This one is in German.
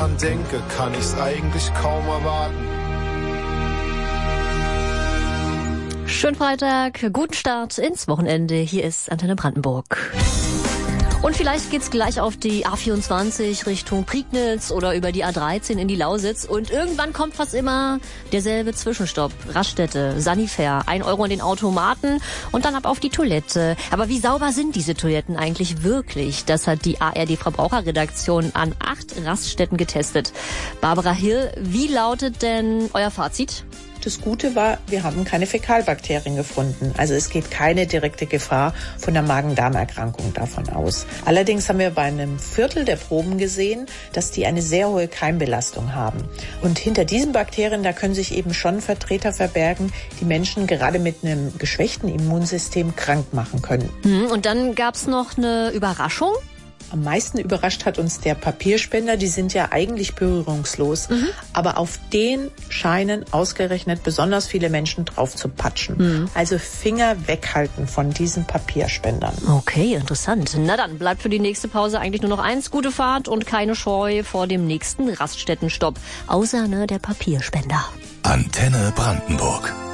dran denke, kann ich's eigentlich kaum erwarten. Schönen Freitag, guten Start ins Wochenende. Hier ist Antenne Brandenburg. Und vielleicht geht's gleich auf die A24 Richtung Prignitz oder über die A13 in die Lausitz. Und irgendwann kommt fast immer derselbe Zwischenstopp. Raststätte, Sanifair, 1 Euro in den Automaten und dann ab auf die Toilette. Aber wie sauber sind diese Toiletten eigentlich wirklich? Das hat die ARD-Verbraucherredaktion an 8 Raststätten getestet. Barbara Hill, wie lautet denn euer Fazit? Das Gute war, wir haben keine Fäkalbakterien gefunden. Also es geht keine direkte Gefahr von der Magen-Darm-Erkrankung davon aus. Allerdings haben wir bei einem Viertel der Proben gesehen, dass die eine sehr hohe Keimbelastung haben. Und hinter diesen Bakterien, da können sich eben schon Vertreter verbergen, die Menschen gerade mit einem geschwächten Immunsystem krank machen können. Und dann gab's noch eine Überraschung. Am meisten überrascht hat uns der Papierspender. Die sind ja eigentlich berührungslos. Aber auf den scheinen ausgerechnet besonders viele Menschen drauf zu patschen. Also Finger weghalten von diesen Papierspendern. Okay, interessant. Na dann, bleibt für die nächste Pause eigentlich nur noch eins. Gute Fahrt und keine Scheu vor dem nächsten Raststättenstopp. Außer der Papierspender. Antenne Brandenburg.